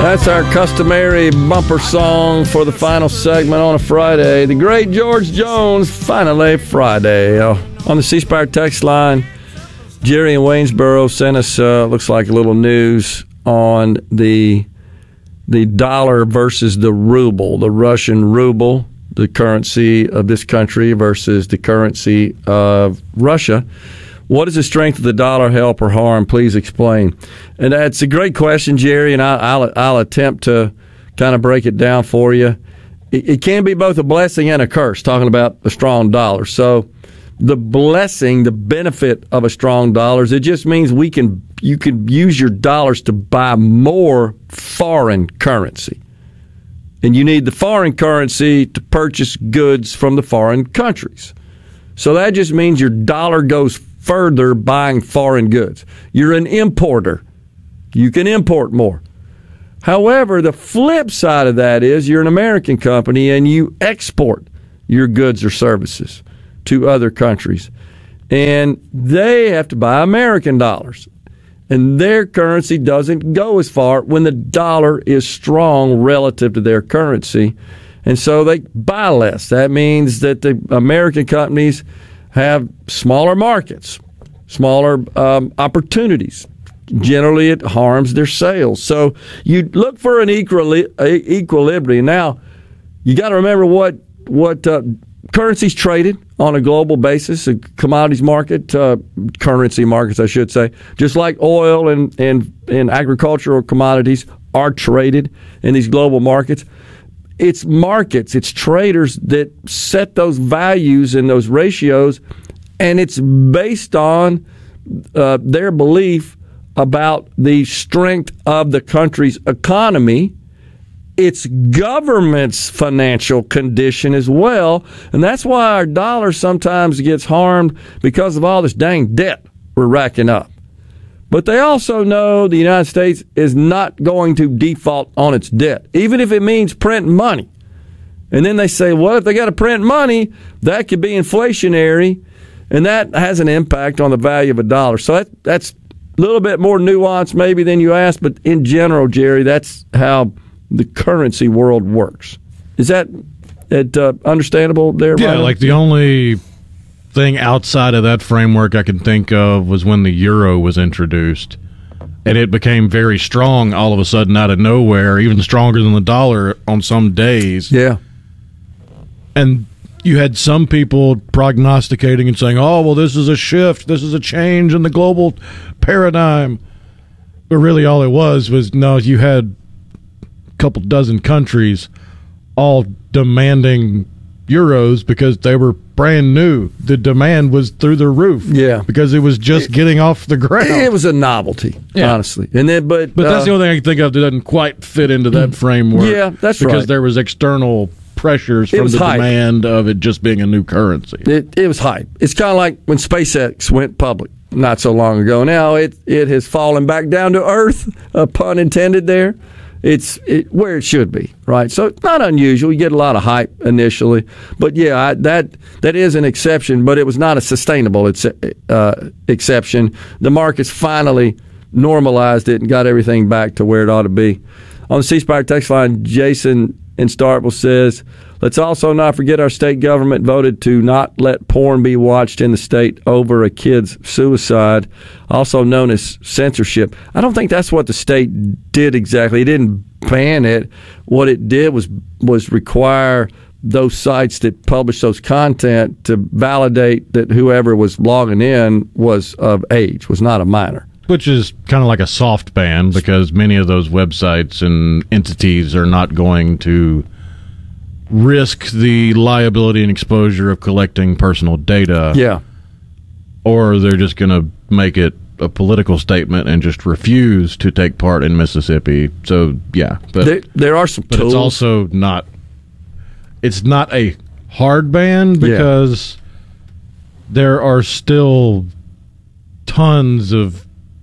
That's our customary bumper song for the final segment on a Friday. The great George Jones, Finally Friday. On the C Spire text line, Jerry in Waynesboro sent us, looks like a little news on the dollar versus the ruble, the Russian ruble, the currency of this country versus the currency of Russia. What does the strength of the dollar help or harm? Please explain. And that's a great question, Jerry, and I'll attempt to kind of break it down for you. It can be both a blessing and a curse, talking about a strong dollar. So the blessing, the benefit of a strong dollar is it just means you can use your dollars to buy more foreign currency. And you need the foreign currency to purchase goods from the foreign countries. So that just means your dollar goes further buying foreign goods. You're an importer. You can import more. However, the flip side of that is you're an American company and you export your goods or services to other countries. And they have to buy American dollars. And their currency doesn't go as far when the dollar is strong relative to their currency. And so they buy less. That means that the American companies have smaller markets, smaller opportunities. Generally, it harms their sales. So you look for an equilibrium. Now, you got to remember what currency's traded on a global basis, a commodities market, currency markets, I should say, just like oil and agricultural commodities are traded in these global markets. It's markets, it's traders that set those values and those ratios, and it's based on their belief about the strength of the country's economy, its government's financial condition as well, and that's why our dollar sometimes gets harmed because of all this dang debt we're racking up. But they also know the United States is not going to default on its debt, even if it means printing money. And then they say, well, if they got to print money, that could be inflationary, and that has an impact on the value of a dollar. So that's a little bit more nuanced maybe than you asked, but in general, Jerry, that's how the currency world works. Is that understandable there, Yeah, Ryan? like the only thing outside of that framework I can think of was when the euro was introduced, and it became very strong all of a sudden out of nowhere, even stronger than the dollar on some days. Yeah. And you had some people prognosticating and saying, oh, well, this is a shift, this is a change in the global paradigm. But really all it was no, you had a couple dozen countries all demanding euros because they were brand new. The demand was through the roof. Yeah. Because it was just getting off the ground. It was a novelty, honestly. And then, but that's the only thing I can think of that doesn't quite fit into that framework. Yeah, that's right. Because there was external pressures from the demand of it just being a new currency. It was hype. It's kind of like when SpaceX went public not so long ago. Now it has fallen back down to earth, pun intended there. It's where it should be, right? So it's not unusual. You get a lot of hype initially. But, yeah, that is an exception, but it was not a sustainable exception. The markets finally normalized it and got everything back to where it ought to be. On the C Spire text line, Jason in Starkville says, let's also not forget our state government voted to not let porn be watched in the state over a kid's suicide, also known as censorship. I don't think that's what the state did exactly. It didn't ban it. What it did was require those sites that publish those content to validate that whoever was logging in was of age, was not a minor. Which is kind of like a soft ban because many of those websites and entities are not going to risk the liability and exposure of collecting personal data. Yeah. Or they're just going to make it a political statement and just refuse to take part in Mississippi. So, yeah. But there are some tools. But it's also not... It's not a hard ban because there are still tons of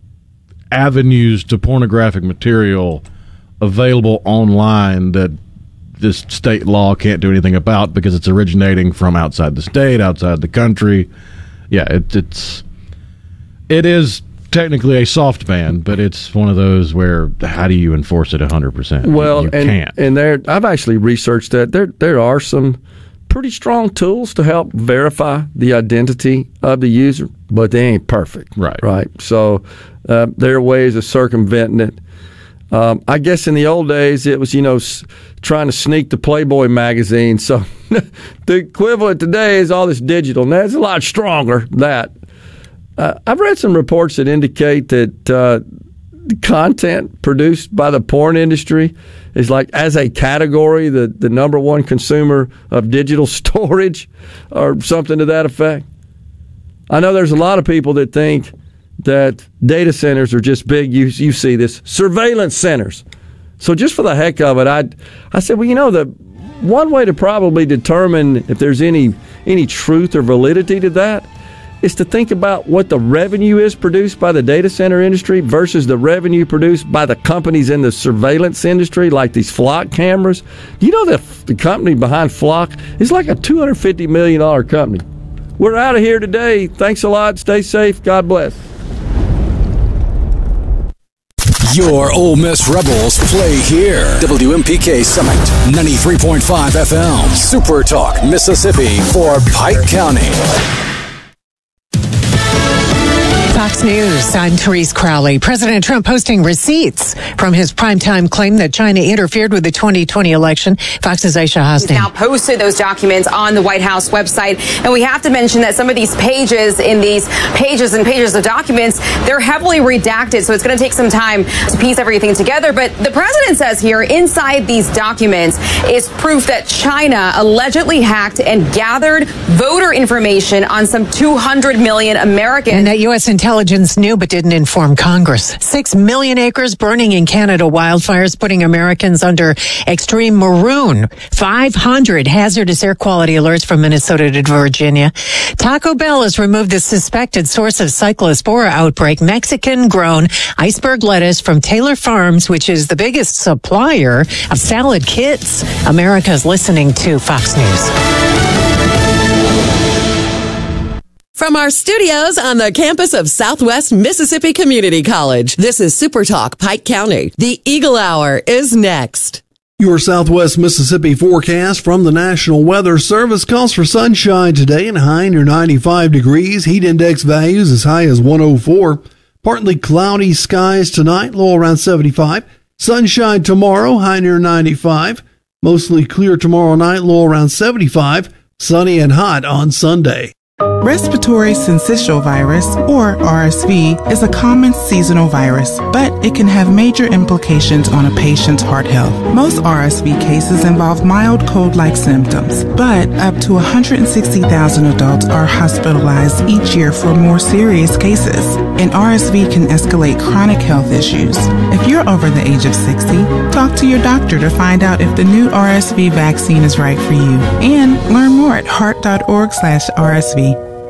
avenues to pornographic material available online that this state law can't do anything about because it's originating from outside the state, outside the country. Yeah, it is technically a soft ban, but it's one of those where how do you enforce it 100%? Well, you can't. And I've actually researched that. There are some pretty strong tools to help verify the identity of the user, but they ain't perfect. Right. So there are ways of circumventing it. I guess in the old days it was, trying to sneak the Playboy magazine. So the equivalent today is all this digital, and that's a lot stronger. I've read some reports that indicate that the content produced by the porn industry is like, as a category, the number one consumer of digital storage or something to that effect. I know there's a lot of people that think that data centers are just big, you see this, surveillance centers. So just for the heck of it, I said, well, the one way to probably determine if there's any truth or validity to that is to think about what the revenue is produced by the data center industry versus the revenue produced by the companies in the surveillance industry, like these Flock cameras. Do you know that the company behind Flock is like a $250 million company? We're out of here today. Thanks a lot. Stay safe. God bless. Your Ole Miss Rebels play here. WMPK Summit, 93.5 FM. Super Talk, Mississippi for Pike County. Fox News, I'm Therese Crowley. President Trump posting receipts from his primetime claim that China interfered with the 2020 election. Fox's Aisha Hostin. He's now posted those documents on the White House website. And we have to mention that some of these pages in these pages and pages of documents, they're heavily redacted. So it's going to take some time to piece everything together. But the president says here inside these documents is proof that China allegedly hacked and gathered voter information on some 200 million Americans. And that U.S. intelligence knew but didn't inform Congress. 6 million acres burning in Canada. Wildfires putting Americans under extreme maroon. 500 hazardous air quality alerts from Minnesota to Virginia. Taco Bell has removed the suspected source of Cyclospora outbreak, Mexican-grown iceberg lettuce from Taylor Farms, which is the biggest supplier of salad kits. America's listening to Fox News. From our studios on the campus of Southwest Mississippi Community College, this is Super Talk Pike County. The Eagle Hour is next. Your Southwest Mississippi forecast from the National Weather Service calls for sunshine today and high near 95 degrees. Heat index values as high as 104. Partly cloudy skies tonight, low around 75. Sunshine tomorrow, high near 95. Mostly clear tomorrow night, low around 75. Sunny and hot on Sunday. Respiratory syncytial virus, or RSV, is a common seasonal virus, but it can have major implications on a patient's heart health. Most RSV cases involve mild cold-like symptoms, but up to 160,000 adults are hospitalized each year for more serious cases, and RSV can escalate chronic health issues. If you're over the age of 60, talk to your doctor to find out if the new RSV vaccine is right for you, and learn more at heart.org/RSV.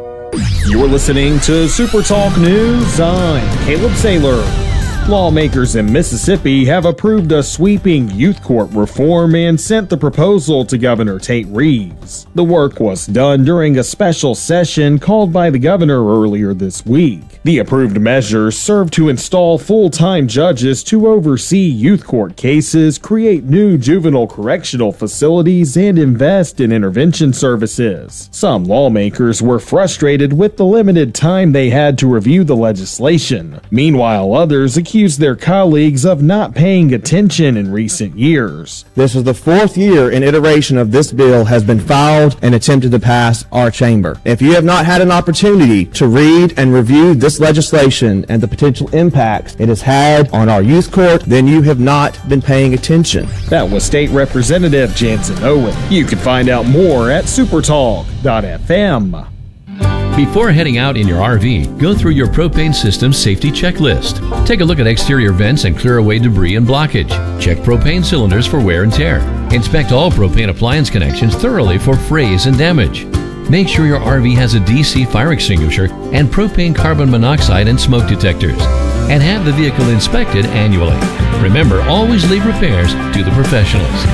You're listening to Super Talk News. I'm Caleb Saylor. Lawmakers in Mississippi have approved a sweeping youth court reform and sent the proposal to Governor Tate Reeves. The work was done during a special session called by the governor earlier this week. The approved measures serve to install full-time judges to oversee youth court cases, create new juvenile correctional facilities, and invest in intervention services. Some lawmakers were frustrated with the limited time they had to review the legislation. Meanwhile, others accused their colleagues of not paying attention in recent years. This is the fourth year an iteration of this bill has been filed and attempted to pass our chamber. If you have not had an opportunity to read and review this legislation and the potential impacts it has had on our youth court, then you have not been paying attention. That was State Representative Jansen Owen. You can find out more at supertalk.fm. Before heading out in your RV, go through your propane system safety checklist. Take a look at exterior vents and clear away debris and blockage. Check propane cylinders for wear and tear. Inspect all propane appliance connections thoroughly for frays and damage. Make sure your RV has a DC fire extinguisher and propane carbon monoxide and smoke detectors. And have the vehicle inspected annually. Remember, always leave repairs to the professionals.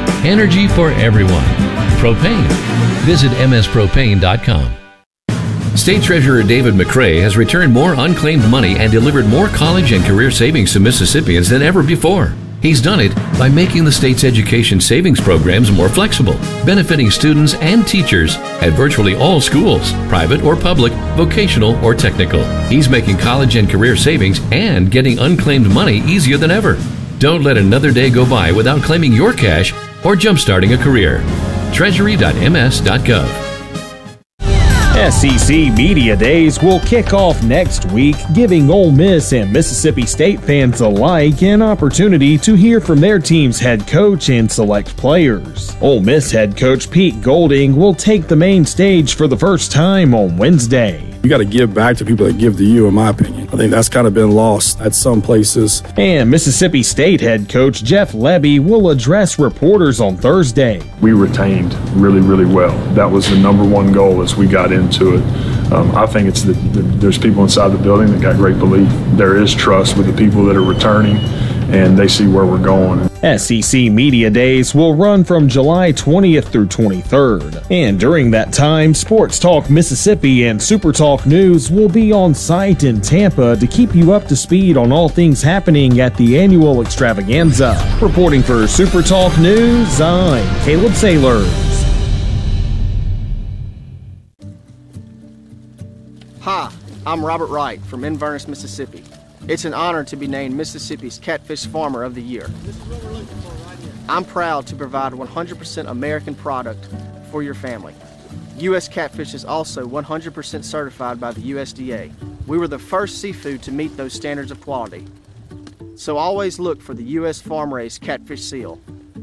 Energy for everyone. Propane. Visit mspropane.com. State Treasurer David McCray has returned more unclaimed money and delivered more college and career savings to Mississippians than ever before. He's done it by making the state's education savings programs more flexible, benefiting students and teachers at virtually all schools, private or public, vocational or technical. He's making college and career savings and getting unclaimed money easier than ever. Don't let another day go by without claiming your cash or jumpstarting a career. Treasury.ms.gov. SEC Media Days will kick off next week, giving Ole Miss and Mississippi State fans alike an opportunity to hear from their team's head coach and select players. Ole Miss head coach Pete Golding will take the main stage for the first time on Wednesday. You got to give back to people that give to you, in my opinion. I think that's kind of been lost at some places. And Mississippi State head coach Jeff Lebby will address reporters on Thursday. We retained really, really well. That was the number one goal as we got into it. I think it's there's people inside the building that got great belief. There is trust with the people that are returning, and they see where we're going. SEC Media Days will run from July 20th through 23rd. And during that time, Sports Talk Mississippi and Super Talk News will be on site in Tampa to keep you up to speed on all things happening at the annual extravaganza. Reporting for Super Talk News, I'm Caleb Sailors. Hi, I'm Robert Wright from Inverness, Mississippi. It's an honor to be named Mississippi's Catfish Farmer of the Year. I'm proud to provide 100% American product for your family. U.S. Catfish is also 100% certified by the USDA. We were the first seafood to meet those standards of quality. So always look for the U.S. farm-raised catfish seal.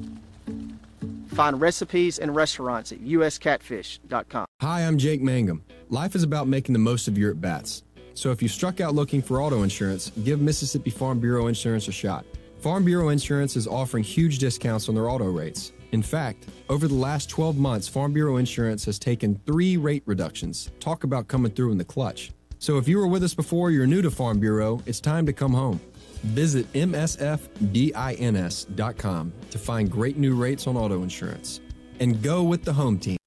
Find recipes and restaurants at uscatfish.com. Hi, I'm Jake Mangum. Life is about making the most of your at-bats. So if you struck out looking for auto insurance, give Mississippi Farm Bureau Insurance a shot. Farm Bureau Insurance is offering huge discounts on their auto rates. In fact, over the last 12 months, Farm Bureau Insurance has taken 3 rate reductions. Talk about coming through in the clutch. So if you were with us before, you're new to Farm Bureau, it's time to come home. Visit msfbins.com to find great new rates on auto insurance. And go with the home team.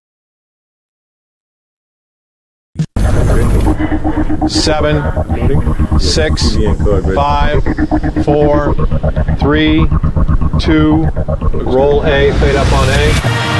7, 6, 5, 4, 3, 2, roll A, fade up on A.